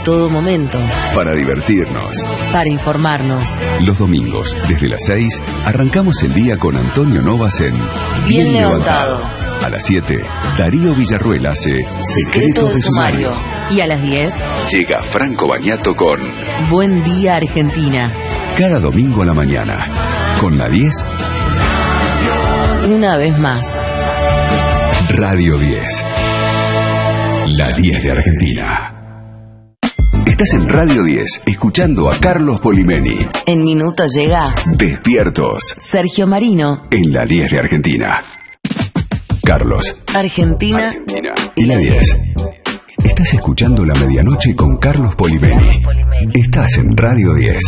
todo momento. Para divertirnos. Para informarnos. Los domingos, desde las 6, arrancamos el día con Antonio Novas en Bien Levantado. A las 7, Darío Villarruel hace Secretos de Sumario. Y a las 10, llega Franco Bagnato con Buen Día Argentina. Cada domingo a la mañana. Con la 10. Una vez más. Radio 10. La 10 de Argentina. Estás en Radio 10, escuchando a Carlos Polimeni. En minutos llega Despiertos. Sergio Marino. En la 10 de Argentina. Carlos. Argentina. Y la 10. Estás escuchando La Medianoche con Carlos Polimeni. Estás en Radio 10.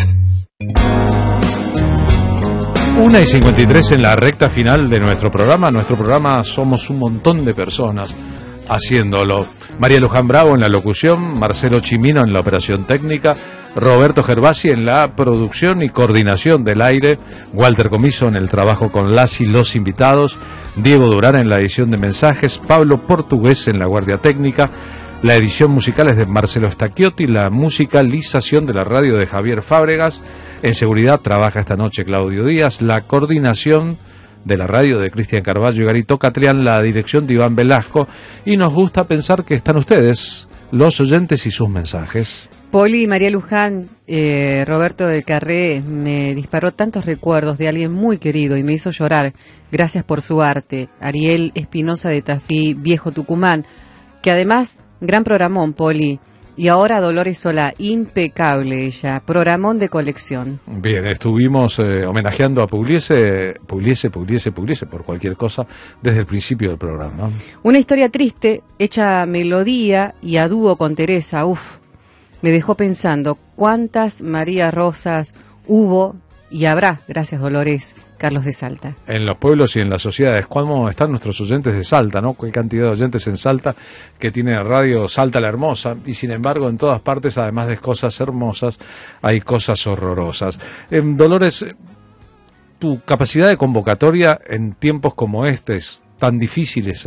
1:53 en la recta final de nuestro programa. Nuestro programa somos un montón de personas haciéndolo. María Luján Bravo en la locución, Marcelo Chimino en la operación técnica, Roberto Gervasi en la producción y coordinación del aire, Walter Comiso en el trabajo con las y los invitados, Diego Durán en la edición de mensajes, Pablo Portugués en la guardia técnica. La edición musical es de Marcelo Stacchiotti, la musicalización de la radio de Javier Fábregas. En seguridad trabaja esta noche Claudio Díaz, la coordinación de la radio de Cristian Carballo y Garito Catrián, la dirección de Iván Velasco, y nos gusta pensar que están ustedes, los oyentes y sus mensajes. Poli, María Luján, Roberto del Carré me disparó tantos recuerdos de alguien muy querido y me hizo llorar. Gracias por su arte. Ariel Espinosa de Tafí, Viejo Tucumán, que además, gran programón, Poli. Y ahora Dolores Solá, impecable ella, programón de colección. Bien, estuvimos homenajeando a Pugliese por cualquier cosa desde el principio del programa. Una historia triste, hecha melodía y a dúo con Teresa, me dejó pensando cuántas María Rosas hubo y habrá, gracias Dolores, Carlos de Salta. En los pueblos y en las sociedades, ¿cómo están nuestros oyentes de Salta, no? Qué cantidad de oyentes en Salta que tiene radio Salta la Hermosa, y sin embargo en todas partes, además de cosas hermosas, hay cosas horrorosas. Dolores, tu capacidad de convocatoria en tiempos como tan difíciles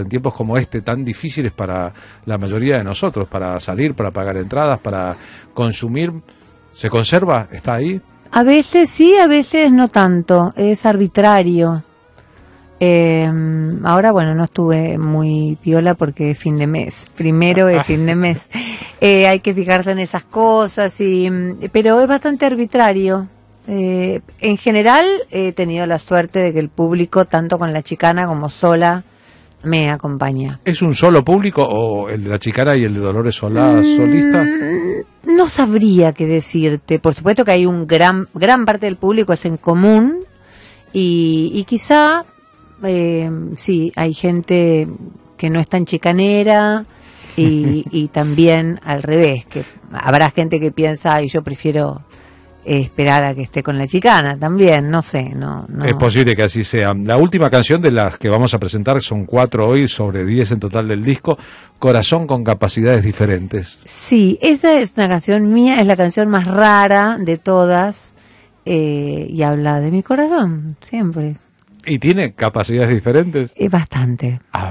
para la mayoría de nosotros, para salir, para pagar entradas, para consumir, ¿se conserva? ¿Está ahí? A veces sí, a veces no tanto, es arbitrario. Ahora, bueno, no estuve muy piola porque es fin de mes, primero es fin de mes. Hay que fijarse en esas cosas, pero es bastante arbitrario. En general he tenido la suerte de que el público, tanto con la chicana como sola, me acompaña. ¿Es un solo público o el de la chicana y el de Dolores Solá solista? No sabría qué decirte. Por supuesto que hay gran parte del público es en común y quizá sí, hay gente que no es tan chicanera y también al revés, que habrá gente que piensa, yo prefiero esperar a que esté con la chicana también, no sé, no. Es posible que así sea. La última canción de las que vamos a presentar, son 4 hoy, sobre 10 en total del disco, Corazón con capacidades diferentes. Sí, esa es una canción mía, es la canción más rara de todas, y habla de mi corazón, siempre. ¿Y tiene capacidades diferentes? Bastante.